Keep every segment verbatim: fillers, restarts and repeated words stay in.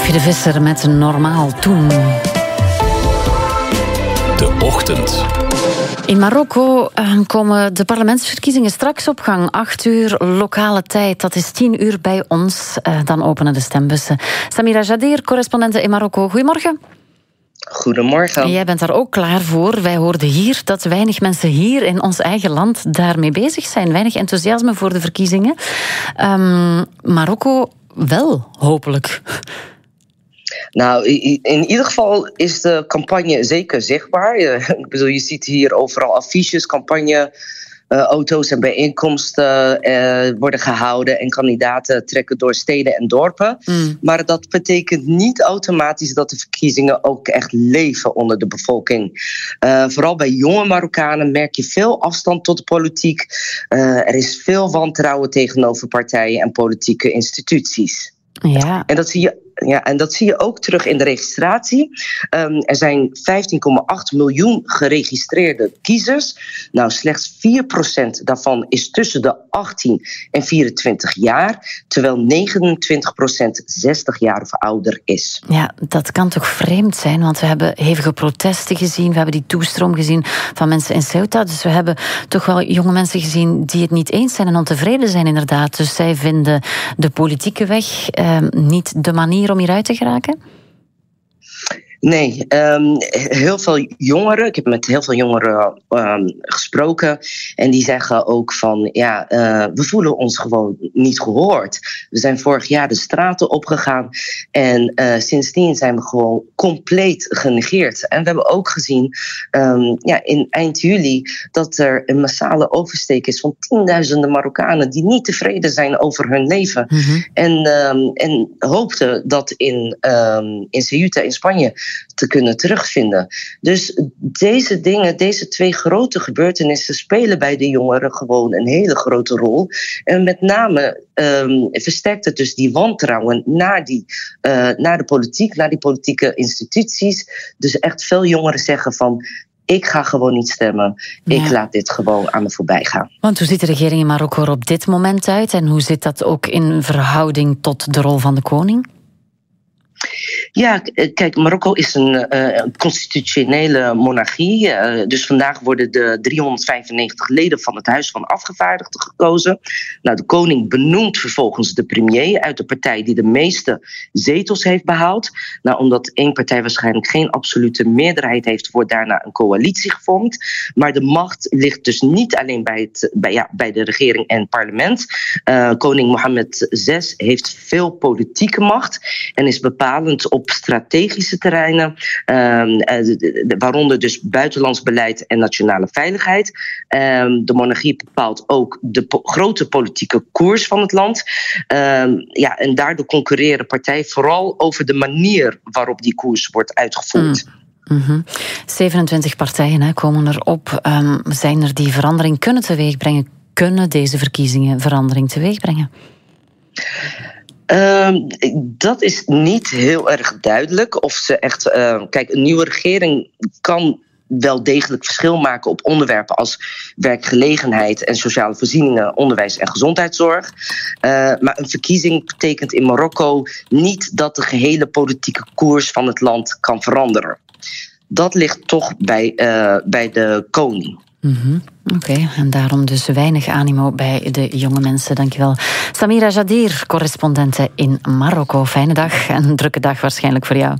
Sophie de Visser met Normaal Toen. De Ochtend. In Marokko uh, komen de parlementsverkiezingen straks op gang. Acht uur lokale tijd, dat is tien uur bij ons. Uh, dan openen de stembussen. Samira Jadir, correspondente in Marokko. Goedemorgen. Goedemorgen. Jij bent daar ook klaar voor. Wij hoorden hier dat weinig mensen hier in ons eigen land daarmee bezig zijn. Weinig enthousiasme voor de verkiezingen. Um, Marokko wel, hopelijk. Nou, in ieder geval is de campagne zeker zichtbaar. Ik bedoel, je ziet hier overal affiches, campagne, uh, auto's en bijeenkomsten uh, worden gehouden en kandidaten trekken door steden en dorpen. Mm. Maar dat betekent niet automatisch dat de verkiezingen ook echt leven onder de bevolking. Uh, vooral bij jonge Marokkanen merk je veel afstand tot de politiek. Uh, er is veel wantrouwen tegenover partijen en politieke instituties. Ja. En dat zie je. Ja, en dat zie je ook terug in de registratie. Um, er zijn vijftien komma acht miljoen geregistreerde kiezers. Nou, slechts vier procent daarvan is tussen de achttien en vierentwintig jaar. Terwijl negenentwintig procent zestig jaar of ouder is. Ja, dat kan toch vreemd zijn? Want we hebben hevige protesten gezien. We hebben die toestroom gezien van mensen in Ceuta. Dus we hebben toch wel jonge mensen gezien die het niet eens zijn en ontevreden zijn inderdaad. Dus zij vinden de politieke weg uh, niet de manier om hieruit te geraken? Nee, um, heel veel jongeren, ik heb met heel veel jongeren um, gesproken en die zeggen ook van ja, uh, we voelen ons gewoon niet gehoord. We zijn vorig jaar de straten opgegaan en uh, sindsdien zijn we gewoon compleet genegeerd. En we hebben ook gezien um, ja, in eind juli dat er een massale oversteek is van tienduizenden Marokkanen die niet tevreden zijn over hun leven. Mm-hmm. En, um, en hoopten dat in, um, in Ceuta in Spanje te kunnen terugvinden. Dus deze dingen, deze twee grote gebeurtenissen spelen bij de jongeren gewoon een hele grote rol. En met name um, versterkt het dus die wantrouwen naar, die, uh, naar de politiek, naar die politieke instituties. Dus echt veel jongeren zeggen van ik ga gewoon niet stemmen. Ik ja. laat dit gewoon aan me voorbij gaan. Want hoe ziet de regering in Marokko er op dit moment uit? En hoe zit dat ook in verhouding tot de rol van de koning? Ja, kijk, Marokko is een uh, constitutionele monarchie. Uh, dus vandaag worden de driehonderdvijfennegentig leden van het Huis van Afgevaardigden gekozen. Nou, de koning benoemt vervolgens de premier uit de partij die de meeste zetels heeft behaald. Nou, omdat één partij waarschijnlijk geen absolute meerderheid heeft, wordt daarna een coalitie gevormd. Maar de macht ligt dus niet alleen bij, het, bij, ja, bij de regering en het parlement. Uh, koning Mohammed zes heeft veel politieke macht en is bepalend op strategische terreinen, um, waaronder dus buitenlands beleid en nationale veiligheid. Um, de monarchie bepaalt ook de po- grote politieke koers van het land. Um, ja, en daardoor concurreren partijen vooral over de manier waarop die koers wordt uitgevoerd. Mm. Mm-hmm. zevenentwintig partijen hè, komen erop. Um, zijn er die verandering kunnen teweegbrengen? Kunnen deze verkiezingen verandering teweegbrengen? Uh, dat is niet heel erg duidelijk. Of ze echt. Uh, kijk, een nieuwe regering kan wel degelijk verschil maken op onderwerpen als werkgelegenheid en sociale voorzieningen, onderwijs en gezondheidszorg. Uh, maar een verkiezing betekent in Marokko niet dat de gehele politieke koers van het land kan veranderen. Dat ligt toch bij, uh, bij de koning. Mm-hmm. Oké, okay, en daarom dus weinig animo bij de jonge mensen. Dankjewel. Samira Jadir, correspondente in Marokko. Fijne dag en een drukke dag waarschijnlijk voor jou.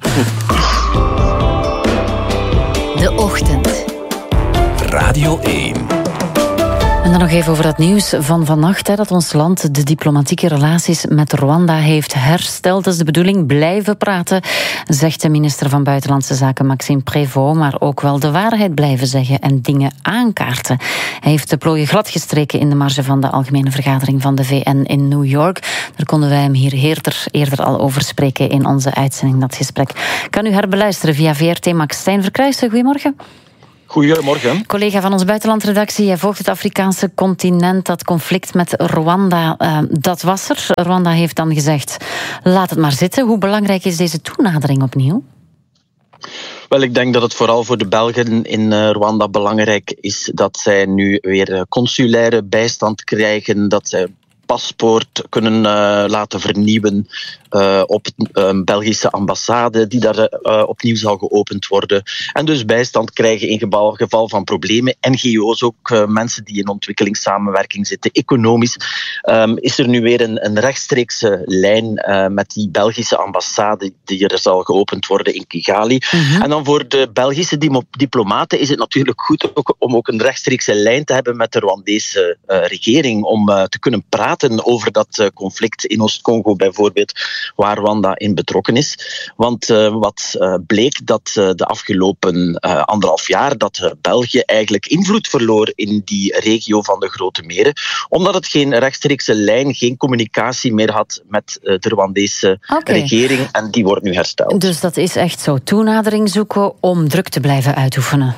De Ochtend. Radio één. En dan nog even over dat nieuws van vannacht, hè, dat ons land de diplomatieke relaties met Rwanda heeft hersteld. Dat is de bedoeling, blijven praten, zegt de minister van Buitenlandse Zaken Maxime Prévost, maar ook wel de waarheid blijven zeggen en dingen aankaarten. Hij heeft de plooien gladgestreken in de marge van de algemene vergadering van de V N in New York. Daar konden wij hem hier eerder, eerder al over spreken in onze uitzending, dat gesprek. Kan u herbeluisteren via V R T Max. Stijn Verkruijsen, goedemorgen. Goedemorgen. Collega van onze buitenlandredactie, jij volgt het Afrikaanse continent, dat conflict met Rwanda, uh, dat was er. Rwanda heeft dan gezegd, laat het maar zitten. Hoe belangrijk is deze toenadering opnieuw? Wel, ik denk dat het vooral voor de Belgen in Rwanda belangrijk is dat zij nu weer consulaire bijstand krijgen, dat zij paspoort kunnen uh, laten vernieuwen uh, op een uh, Belgische ambassade die daar uh, opnieuw zal geopend worden. En dus bijstand krijgen in geval, geval van problemen. N G O's ook, uh, mensen die in ontwikkelingssamenwerking zitten, economisch. Um, is er nu weer een, een rechtstreekse lijn uh, met die Belgische ambassade die er zal geopend worden in Kigali. Mm-hmm. En dan voor de Belgische diplomaten is het natuurlijk goed ook, om ook een rechtstreekse lijn te hebben met de Rwandese uh, regering, om uh, te kunnen praten over dat uh, conflict in Oost-Congo bijvoorbeeld, waar Rwanda in betrokken is. Want uh, wat uh, bleek dat uh, de afgelopen uh, anderhalf jaar dat uh, België eigenlijk invloed verloor in die regio van de Grote Meren, omdat het geen rechtstreekse lijn, geen communicatie meer had met uh, de Rwandese okay. regering, en die wordt nu hersteld. Dus dat is echt zo, toenadering zoeken om druk te blijven uitoefenen.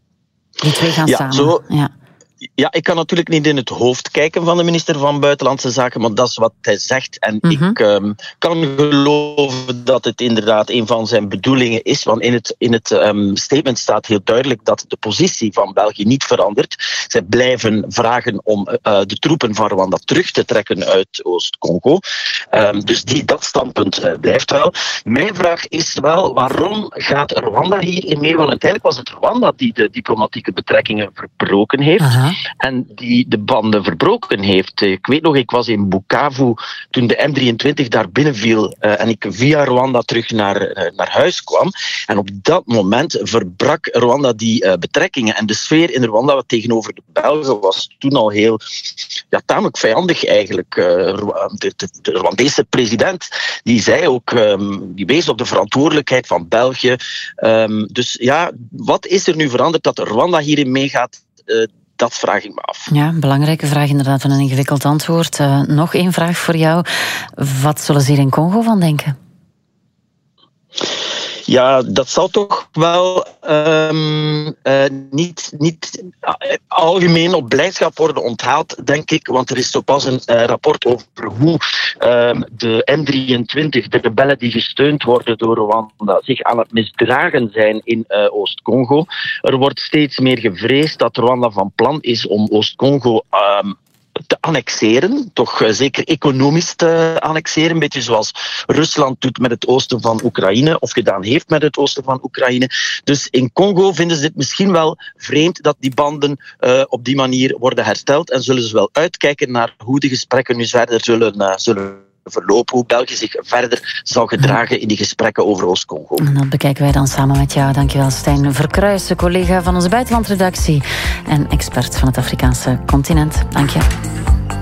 Die twee gaan ja, samen. Zo, ja. Ja, ik kan natuurlijk niet in het hoofd kijken van de minister van Buitenlandse Zaken, maar dat is wat hij zegt. En mm-hmm. ik um, kan geloven dat het inderdaad een van zijn bedoelingen is, want in het, in het um, statement staat heel duidelijk dat de positie van België niet verandert. Zij blijven vragen om uh, de troepen van Rwanda terug te trekken uit Oost-Congo. Um, dus die, dat standpunt uh, blijft wel. Mijn vraag is wel, waarom gaat Rwanda hierin mee? Want uiteindelijk was het Rwanda die de diplomatieke betrekkingen verbroken heeft. Aha. En die de banden verbroken heeft. Ik weet nog, ik was in Bukavu toen de M drieëntwintig daar binnenviel uh, en ik via Rwanda terug naar, uh, naar huis kwam. En op dat moment verbrak Rwanda die uh, betrekkingen. En de sfeer in Rwanda wat tegenover de Belgen was toen al heel ja, tamelijk vijandig eigenlijk. Uh, de, de, de Rwandese president die zei ook, um, die wees op de verantwoordelijkheid van België. Um, dus ja, wat is er nu veranderd dat Rwanda hierin meegaat? Uh, Dat vraag ik me af. Ja, een belangrijke vraag, inderdaad, van een ingewikkeld antwoord. Uh, nog één vraag voor jou. Wat zullen ze hier in Congo van denken? Ja, dat zal toch wel um, uh, niet, niet uh, algemeen op blijdschap worden onthaald, denk ik. Want er is zo pas een uh, rapport over hoe uh, de M drieëntwintig, de rebellen die gesteund worden door Rwanda, zich aan het misdragen zijn in uh, Oost-Congo. Er wordt steeds meer gevreesd dat Rwanda van plan is om Oost-Congo um, te annexeren, toch uh, zeker economisch te annexeren, een beetje zoals Rusland doet met het oosten van Oekraïne, of gedaan heeft met het oosten van Oekraïne. Dus in Congo vinden ze het misschien wel vreemd dat die banden uh, op die manier worden hersteld, en zullen ze wel uitkijken naar hoe de gesprekken nu verder zullen, uh, zullen verlopen, hoe België zich verder zal gedragen in die gesprekken over Oost-Congo. En dat bekijken wij dan samen met jou. Dankjewel, Stijn Verkruijsen, collega van onze buitenlandredactie en expert van het Afrikaanse continent. Dank je.